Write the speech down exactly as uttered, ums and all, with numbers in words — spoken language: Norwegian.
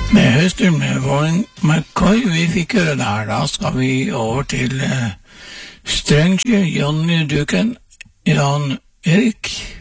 Med høster med Warren McCoy, vi fikk høre der. Da skal vi over til uh, Stranger, Johnny Duken, Jan Erik.